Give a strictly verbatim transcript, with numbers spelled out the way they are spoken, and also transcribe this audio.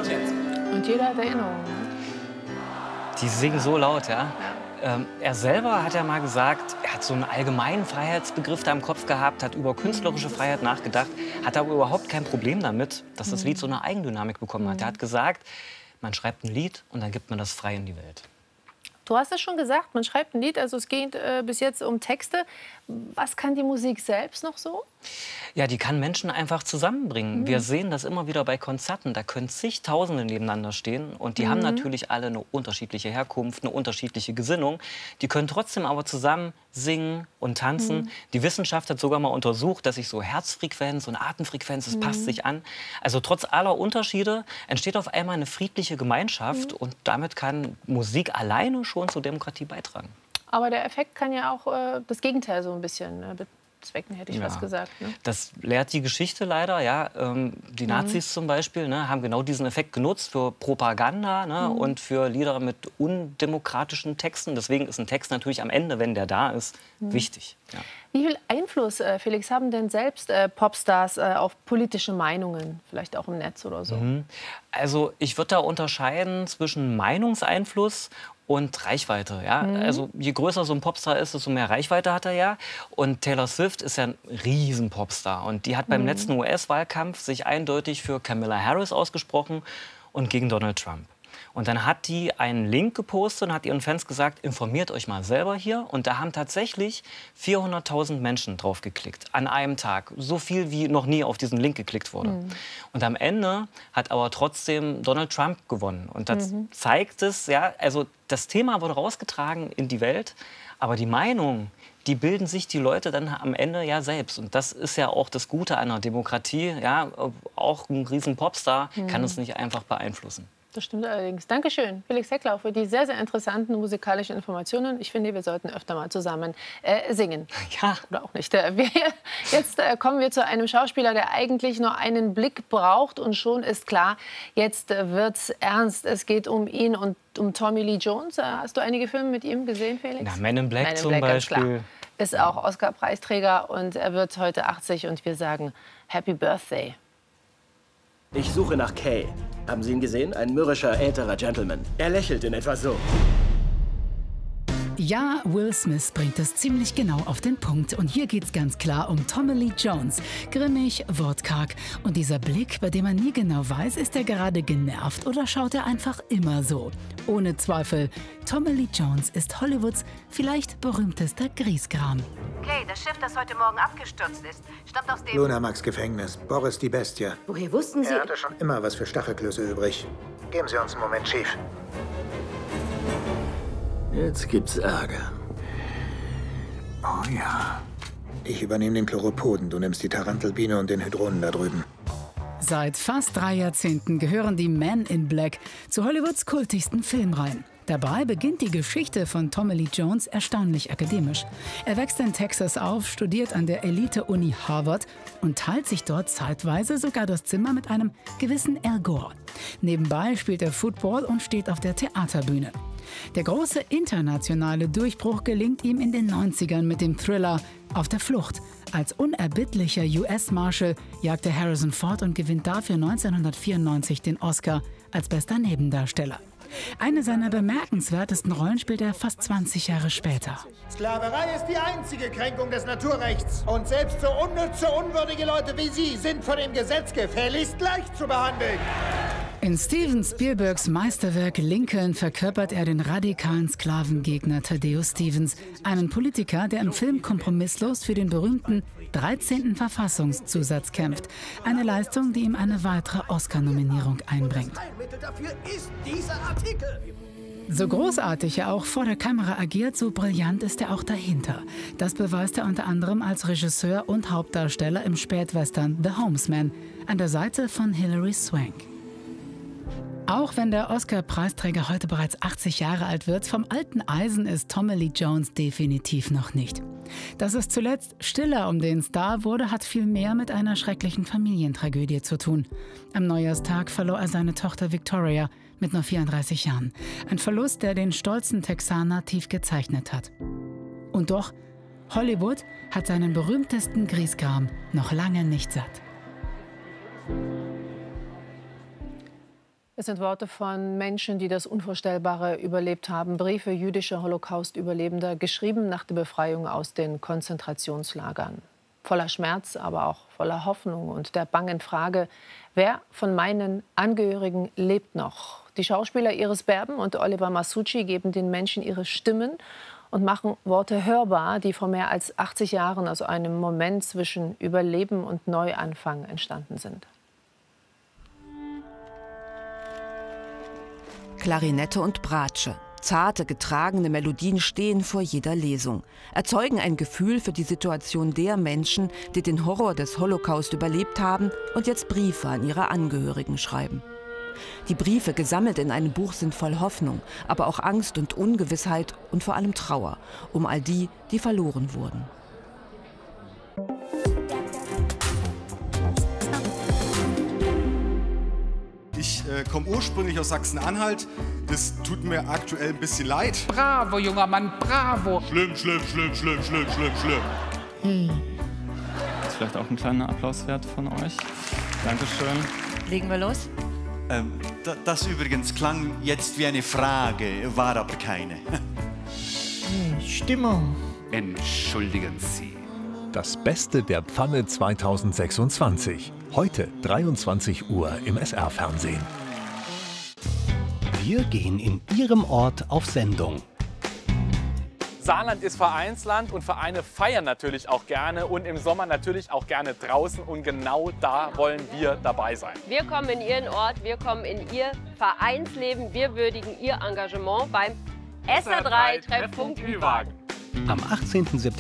laut jetzt. Und jeder hat Erinnerungen. Die singen so laut, ja. Ähm, er selber hat ja mal gesagt, er hat so einen allgemeinen Freiheitsbegriff da im Kopf gehabt, hat über künstlerische Freiheit nachgedacht, hat aber überhaupt kein Problem damit, dass das Lied so eine Eigendynamik bekommen hat. Er hat gesagt, man schreibt ein Lied und dann gibt man das frei in die Welt. Du hast es schon gesagt, man schreibt ein Lied, also es geht äh, bis jetzt um Texte. Was kann die Musik selbst noch so? Ja, die kann Menschen einfach zusammenbringen. Mhm. Wir sehen das immer wieder bei Konzerten. Da können zigtausende nebeneinander stehen. Und die Mhm. haben natürlich alle eine unterschiedliche Herkunft, eine unterschiedliche Gesinnung. Die können trotzdem aber zusammen singen und tanzen. Mhm. Die Wissenschaft hat sogar mal untersucht, dass sich so Herzfrequenz und Atemfrequenz, das Mhm. passt sich an. Also trotz aller Unterschiede entsteht auf einmal eine friedliche Gemeinschaft. Mhm. Und damit kann Musik alleine schon zur Demokratie beitragen. Aber der Effekt kann ja auch äh, das Gegenteil so ein bisschen äh, bezwecken, hätte ich Ja. fast gesagt. Ne? Das lehrt die Geschichte leider. Ja. Ähm, die Nazis Mhm. zum Beispiel ne, haben genau diesen Effekt genutzt für Propaganda ne, Mhm. und für Lieder mit undemokratischen Texten. Deswegen ist ein Text natürlich am Ende, wenn der da ist, Mhm. wichtig. Ja. Wie viel Einfluss, äh, Felix, haben denn selbst äh, Popstars äh, auf politische Meinungen, vielleicht auch im Netz oder so? Mhm. Also ich würde da unterscheiden zwischen Meinungseinfluss und Reichweite. Ja? Mhm. Also je größer so ein Popstar ist, desto mehr Reichweite hat er ja. Und Taylor Swift ist ja ein riesen Popstar. Und die hat beim Mhm. letzten U S-Wahlkampf sich eindeutig für Kamala Harris ausgesprochen und gegen Donald Trump. Und dann hat die einen Link gepostet und hat ihren Fans gesagt, informiert euch mal selber hier. Und da haben tatsächlich vierhunderttausend Menschen drauf geklickt an einem Tag. So viel wie noch nie auf diesen Link geklickt wurde. Mhm. Und am Ende hat aber trotzdem Donald Trump gewonnen. Und das Mhm. zeigt es, ja, also das Thema wurde rausgetragen in die Welt, aber die Meinung, die bilden sich die Leute dann am Ende ja selbst. Und das ist ja auch das Gute einer Demokratie. Ja, auch ein riesen Popstar Mhm. kann uns nicht einfach beeinflussen. Das stimmt allerdings. Dankeschön, Felix Hecklau, für die sehr, sehr interessanten musikalischen Informationen. Ich finde, wir sollten öfter mal zusammen äh, singen. Ja. Oder auch nicht. Äh, wir, jetzt äh, kommen wir zu einem Schauspieler, der eigentlich nur einen Blick braucht. Und schon ist klar, jetzt äh, wird's ernst. Es geht um ihn und um Tommy Lee Jones. Äh, hast du einige Filme mit ihm gesehen, Felix? Na, Men in Black Men in zum Black, ganz klar. Beispiel. Ist auch Oscar-Preisträger und er wird heute achtzig. Und wir sagen Happy Birthday. Ich suche nach Kay. Haben Sie ihn gesehen? Ein mürrischer, älterer Gentleman. Er lächelt in etwa so. Ja, Will Smith bringt es ziemlich genau auf den Punkt. Und hier geht's ganz klar um Tommy Lee Jones. Grimmig, wortkarg. Und dieser Blick, bei dem man nie genau weiß, ist er gerade genervt oder schaut er einfach immer so. Ohne Zweifel, Tommy Lee Jones ist Hollywoods vielleicht berühmtester Griesgram. Okay, das Schiff, das heute Morgen abgestürzt ist, stammt aus dem... Lunamax Gefängnis. Boris die Bestie. Woher wussten Sie... Er hatte schon immer was für Stachelklöße übrig. Geben Sie uns einen Moment, Chief. Jetzt gibt's Ärger. Oh ja. Ich übernehme den Chloropoden, du nimmst die Tarantelbiene und den Hydronen da drüben. Seit fast drei Jahrzehnten gehören die Men in Black zu Hollywoods kultigsten Filmreihen. Dabei beginnt die Geschichte von Tommy Lee Jones erstaunlich akademisch. Er wächst in Texas auf, studiert an der Elite-Uni Harvard und teilt sich dort zeitweise sogar das Zimmer mit einem gewissen Al Gore. Nebenbei spielt er Football und steht auf der Theaterbühne. Der große internationale Durchbruch gelingt ihm in den neunzigern mit dem Thriller Auf der Flucht. Als unerbittlicher U S-Marshal jagt er Harrison Ford und gewinnt dafür neunzehnhundertvierundneunzig den Oscar als bester Nebendarsteller. Eine seiner bemerkenswertesten Rollen spielt er fast zwanzig Jahre später. Sklaverei ist die einzige Kränkung des Naturrechts. Und selbst so unnütze, unwürdige Leute wie Sie sind von dem Gesetz gefälligst gleich zu behandeln. In Steven Spielbergs Meisterwerk Lincoln verkörpert er den radikalen Sklavengegner Thaddeus Stevens, einen Politiker, der im Film kompromisslos für den berühmten dreizehnten Verfassungszusatz kämpft. Eine Leistung, die ihm eine weitere Oscar-Nominierung einbringt. Dafür ist dieser Artikel. So großartig er auch vor der Kamera agiert, so brillant ist er auch dahinter. Das beweist er unter anderem als Regisseur und Hauptdarsteller im Spätwestern The Homesman an der Seite von Hilary Swank. Auch wenn der Oscar-Preisträger heute bereits achtzig Jahre alt wird, vom alten Eisen ist Tommy Lee Jones definitiv noch nicht. Dass es zuletzt stiller um den Star wurde, hat viel mehr mit einer schrecklichen Familientragödie zu tun. Am Neujahrstag verlor er seine Tochter Victoria mit nur vierunddreißig Jahren. Ein Verlust, der den stolzen Texaner tief gezeichnet hat. Und doch, Hollywood hat seinen berühmtesten Griesgram noch lange nicht satt. Es sind Worte von Menschen, die das Unvorstellbare überlebt haben. Briefe jüdischer Holocaust-Überlebender, geschrieben nach der Befreiung aus den Konzentrationslagern. Voller Schmerz, aber auch voller Hoffnung und der bangen Frage, wer von meinen Angehörigen lebt noch? Die Schauspieler Iris Berben und Oliver Masucci geben den Menschen ihre Stimmen und machen Worte hörbar, die vor mehr als achtzig Jahren aus einem Moment zwischen Überleben und Neuanfang entstanden sind. Klarinette und Bratsche. Zarte, getragene Melodien stehen vor jeder Lesung, erzeugen ein Gefühl für die Situation der Menschen, die den Horror des Holocaust überlebt haben und jetzt Briefe an ihre Angehörigen schreiben. Die Briefe, gesammelt in einem Buch, sind voll Hoffnung, aber auch Angst und Ungewissheit und vor allem Trauer um all die, die verloren wurden. Ich äh, komme ursprünglich aus Sachsen-Anhalt. Das tut mir aktuell ein bisschen leid. Bravo, junger Mann, bravo. Schlimm, schlimm, schlimm, schlimm, schlimm, schlimm, schlimm. Hm. Das ist vielleicht auch ein kleiner Applaus wert von euch. Dankeschön. Legen wir los? Ähm, das übrigens klang jetzt wie eine Frage, war aber keine. Stimmung. Entschuldigen Sie. Das Beste der Pfanne zweitausendsechsundzwanzig. Heute dreiundzwanzig Uhr im S R-Fernsehen. Wir gehen in Ihrem Ort auf Sendung. Saarland ist Vereinsland und Vereine feiern natürlich auch gerne und im Sommer natürlich auch gerne draußen. Und genau da wollen wir dabei sein. Wir kommen in Ihren Ort, wir kommen in Ihr Vereinsleben, wir würdigen Ihr Engagement beim S R drei Treffpunkt Ü-Wagen. Am achtzehnten September